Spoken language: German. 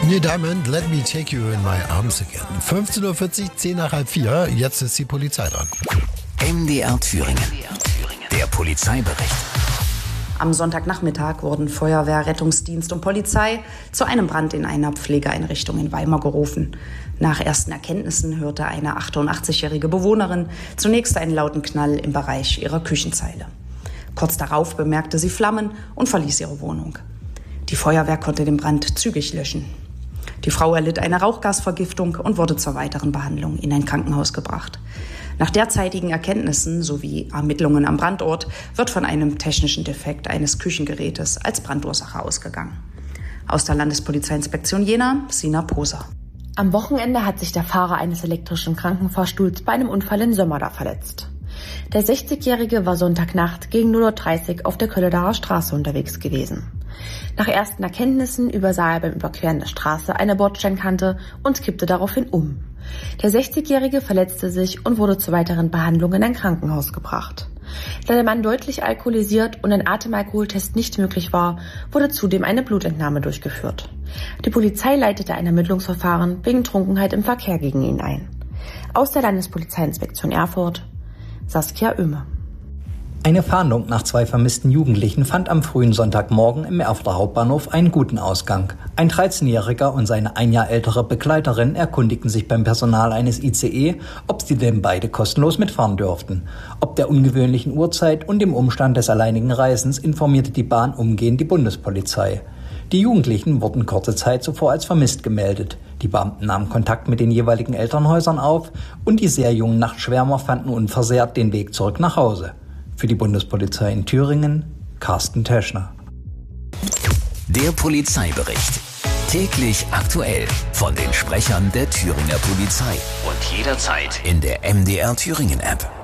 Neil Diamond, Let Me Take You in My Arms Again. 15:40 Uhr, 10 nach halb 4. Jetzt ist die Polizei dran. MDR Thüringen. Der Polizeibericht. Am Sonntagnachmittag wurden Feuerwehr, Rettungsdienst und Polizei zu einem Brand in einer Pflegeeinrichtung in Weimar gerufen. Nach ersten Erkenntnissen hörte eine 88-jährige Bewohnerin zunächst einen lauten Knall im Bereich ihrer Küchenzeile. Kurz darauf bemerkte sie Flammen und verließ ihre Wohnung. Die Feuerwehr konnte den Brand zügig löschen. Die Frau erlitt eine Rauchgasvergiftung und wurde zur weiteren Behandlung in ein Krankenhaus gebracht. Nach derzeitigen Erkenntnissen sowie Ermittlungen am Brandort wird von einem technischen Defekt eines Küchengerätes als Brandursache ausgegangen. Aus der Landespolizeiinspektion Jena, Sina Poser. Am Wochenende hat sich der Fahrer eines elektrischen Krankenfahrstuhls bei einem Unfall in Sömmerda verletzt. Der 60-Jährige war Sonntagnacht gegen 0:30 Uhr auf der Kölledaer Straße unterwegs gewesen. Nach ersten Erkenntnissen übersah er beim Überqueren der Straße eine Bordsteinkante und kippte daraufhin um. Der 60-Jährige verletzte sich und wurde zur weiteren Behandlung in ein Krankenhaus gebracht. Da der Mann deutlich alkoholisiert und ein Atemalkoholtest nicht möglich war, wurde zudem eine Blutentnahme durchgeführt. Die Polizei leitete ein Ermittlungsverfahren wegen Trunkenheit im Verkehr gegen ihn ein. Aus der Landespolizeiinspektion Erfurt, Saskia Oehme. Eine Fahndung nach 2 vermissten Jugendlichen fand am frühen Sonntagmorgen im Erfurter Hauptbahnhof einen guten Ausgang. Ein 13-Jähriger und seine ein Jahr ältere Begleiterin erkundigten sich beim Personal eines ICE, ob sie denn beide kostenlos mitfahren dürften. Ob der ungewöhnlichen Uhrzeit und dem Umstand des alleinigen Reisens informierte die Bahn umgehend die Bundespolizei. Die Jugendlichen wurden kurze Zeit zuvor als vermisst gemeldet. Die Beamten nahmen Kontakt mit den jeweiligen Elternhäusern auf und die sehr jungen Nachtschwärmer fanden unversehrt den Weg zurück nach Hause. Für die Bundespolizei in Thüringen, Carsten Teschner. Der Polizeibericht. Täglich aktuell von den Sprechern der Thüringer Polizei und jederzeit in der MDR Thüringen App.